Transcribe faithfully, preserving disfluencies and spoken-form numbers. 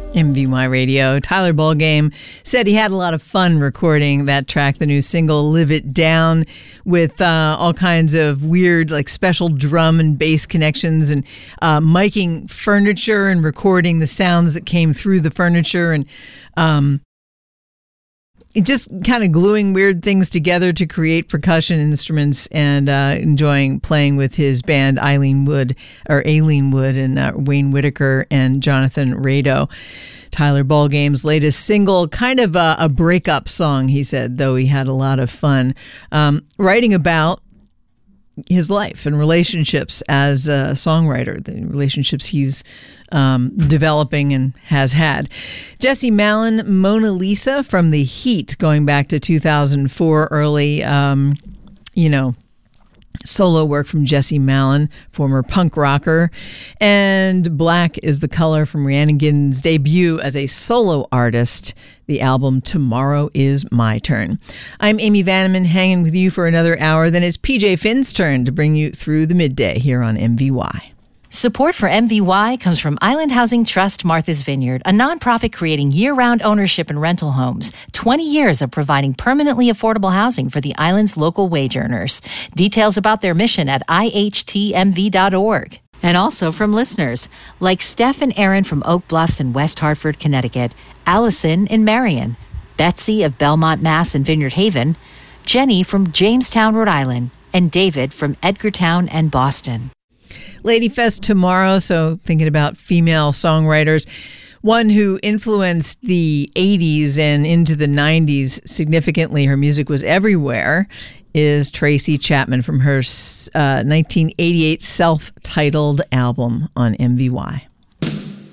M V Y Radio. Tyler Ballgame said he had a lot of fun recording that track, the new single Live It Down, with uh, all kinds of weird, like special drum and bass connections, and uh, miking furniture and recording the sounds that came through the furniture, and um, just kind of gluing weird things together to create percussion instruments, and uh, enjoying playing with his band Eileen Wood, or Aileen Wood, and uh, Wayne Whitaker and Jonathan Rado. Tyler Ballgame's latest single, kind of a, a breakup song, he said, though he had a lot of fun um, writing about his life and relationships as a songwriter, the relationships he's um, developing and has had. Jesse Malin, Mona Lisa from The Heat, going back to two thousand four, early, um, you know, solo work from Jesse Malin, former punk rocker. And Black is the Color from Rhiannon's debut as a solo artist, the album Tomorrow Is My Turn. I'm Amy Vanneman, hanging with you for another hour. Then it's P J Finn's turn to bring you through the midday here on M V Y. Support for M V Y comes from Island Housing Trust Martha's Vineyard, a nonprofit creating year-round ownership and rental homes. twenty years of providing permanently affordable housing for the island's local wage earners. Details about their mission at I H T M V dot org. And also from listeners like Steph and Aaron from Oak Bluffs in West Hartford, Connecticut, Allison in Marion, Betsy of Belmont, Mass. And Vineyard Haven, Jenny from Jamestown, Rhode Island, and David from Edgartown and Boston. Ladyfest tomorrow, so thinking about female songwriters. One who influenced the eighties and into the nineties significantly, her music was everywhere, is Tracy Chapman from her uh, nineteen eighty-eight self-titled album on M V Y.